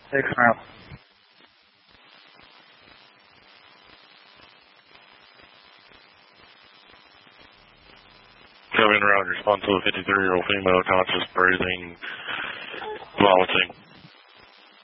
Thanks, ma'am. Coming around, response to a 53-year-old female, conscious breathing, vomiting.